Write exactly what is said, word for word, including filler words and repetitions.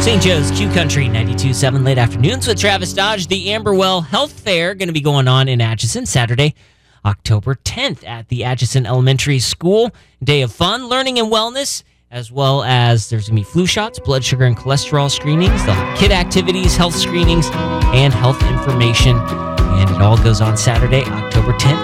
Saint Joe's Q Country ninety-two point seven late afternoons with Travis Dodge. The Amberwell Health Fair going to be going on in Atchison Saturday, October tenth at the Atchison Elementary School. Day of fun, learning, and wellness, as well as there's going to be flu shots, blood sugar and cholesterol screenings, they'll have kid activities, health screenings, and health information. And it all goes on Saturday, October tenth